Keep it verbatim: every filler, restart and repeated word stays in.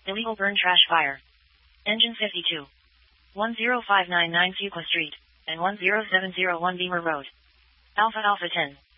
Illegal burn trash fire. Engine fifty-two. one zero five nine nine Fuqua Street, and one zero seven zero one Beamer Road. Alpha Alpha ten.